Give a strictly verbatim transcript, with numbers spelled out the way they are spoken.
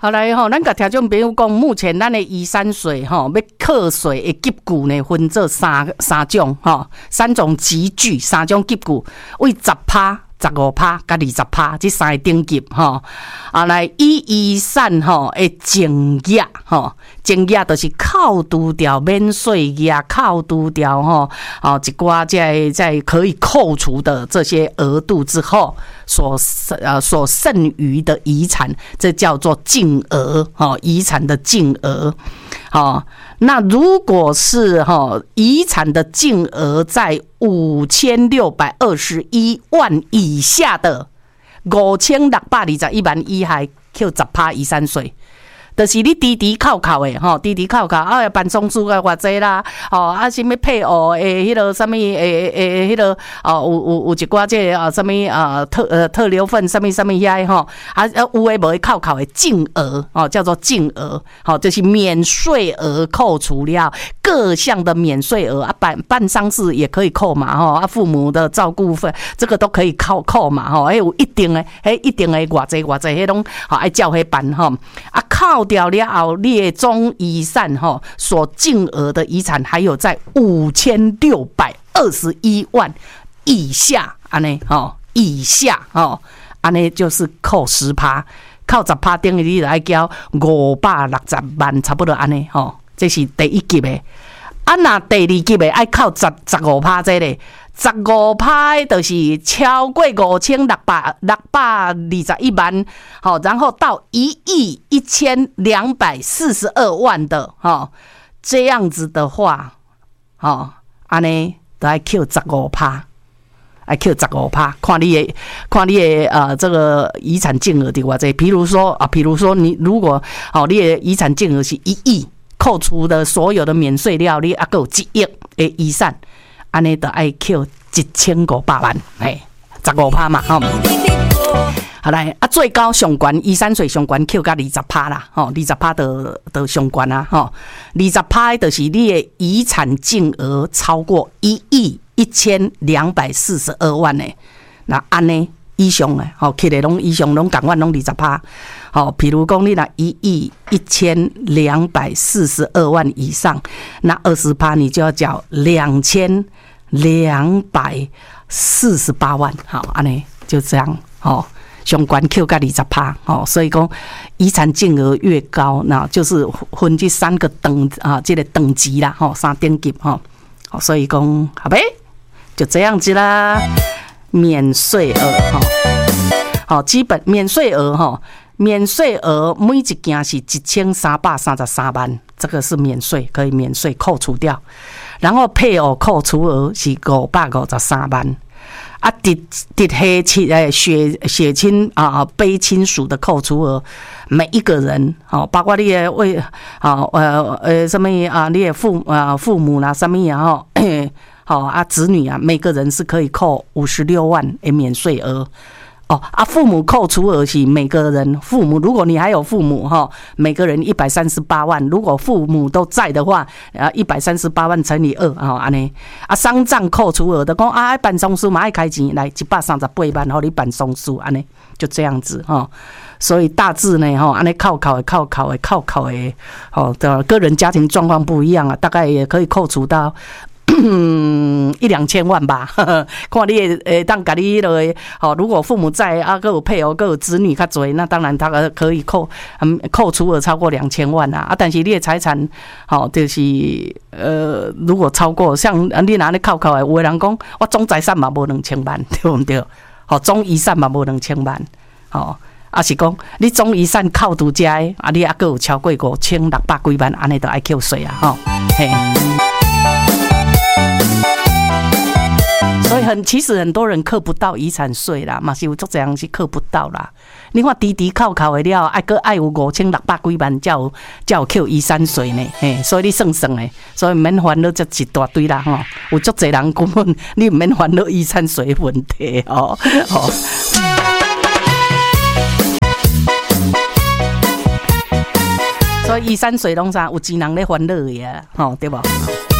好来吼，咱甲听众朋友讲，目前咱的移山水吼，要课税的级距呢，分做三三种吼，三种级距，三种级距，为十趴。十五趴甲二十趴，这三个等级吼，啊来以移山吼的净额吼，净额就是扣除掉免税额，扣除掉吼哦一寡在在可以扣除的这些额度之后，所呃所剩余的遗产，这叫做净额哦，遗产的净额。好，那如果是哈遗产的净额在五千六百二十一万以下的，五千六百二十一万以下，扣十趴遗产税。就是你滴滴扣扣的吼，滴滴扣扣啊，办丧事啊，偌济啦，哦啊，什么配偶诶，迄个什么诶诶，迄个哦，有有有一寡这啊，什么啊特呃特留份，什么什么遐吼，啊有诶无诶扣扣的净额哦，叫做净额，好，就是免税额扣除了各项的免税额啊，办办丧事也可以扣嘛吼，啊父母的照顾费这个都可以扣扣嘛吼，还有一定的，迄一定的偌济偌济，迄拢好爱照迄办吼，啊扣掉了后，列中遗产哈所净额的遗产还有在五千六百二十一万以下，安尼哈以下哈，安尼就是扣十趴，扣十趴等于你来交五百六十万，差不多安尼哈，这是第一级的。啊，那第二级的爱扣十十五趴这个。十五趴就是超过五千六百六百二十一万，好，然后到一亿一千两百四十二万的，哈，这样子的话，好，安尼都要扣十五趴，爱扣十五趴，看你的，看你的呃这个遗产净额的话，这比如说啊，比如说你如果好，你的遗产净额是一亿，扣除的所有的免税料，你还有一亿的遗产。安尼就爱扣一千五百万，嘿，十五趴嘛，吼。好来啊，最高上悬遗产税上悬扣到二十趴啦，吼，二十趴就就上悬啊，吼，二十趴就是你的遗产净额超过一亿一千两百四十二万呢，那安尼以上诶，吼，起来拢以上拢共款拢二十趴，吼，譬如讲你若一亿一千两百四十二万以上，那二十趴你就要缴两千两百四十八万，好，安尼就这样，吼，上悬扣到二十趴，吼，所以讲遗产净额越高，那就是分这三个等啊，这个等级啦，吼，三等级，吼，所以讲好呗，就这样子啦。免税额哈，好，基本免税额哈，免税额每一件是一千三百三十三万，这个是免税，可以免税扣除掉。然后配偶扣除额是五百五十三万，啊，直直系亲诶血血亲啊卑亲属的扣除额，每一个人好，包括你的为好呃呃什么啊，你的父啊父母啦什么然后。好啊，子女啊，每个人是可以扣五十六万的免税额哦。啊，父母扣除额是每个人父母，如果你还有父母哈，每个人一百三十八万。如果父母都在的话，啊，一百三十八万乘以二啊，安尼啊，丧葬扣除额的讲啊，办丧事嘛爱开钱来一百三十八万，好你办丧事安尼就这样子哈。所以大致呢，哈，安尼扣扣的、扣扣的、扣扣的，哦的个人家庭状况不一样啊，大概也可以扣除到。嗯，一两千万吧，呵呵看你诶，当家己的好，如果父母在啊，各有配偶，各有子女较多，那当然他可以扣，嗯，扣除额超过两千万啊。啊，但是你的财产，好，就是呃，如果超过，像你拿你扣扣的，有的人讲，我总财产嘛无两千万，对不对？好，总遗产嘛无两千万，好，啊是讲你总遗产扣除加的，啊，你还各有超过五千六百几万，安尼就爱扣税啊，吼，嘿。所以很其实很多人扣不到遗产税啦，嘛是有足这样是扣不到啦。你看滴滴扣扣的了，爱个爱有五千六百几万，才有才有扣遗产税呢。嘿，所以你算算的，所以免烦恼这一大堆啦吼。有足侪人根本你免烦恼遗产税的问题哦。哦所以遗产税拢啥有钱人咧烦恼的啊，吼对无？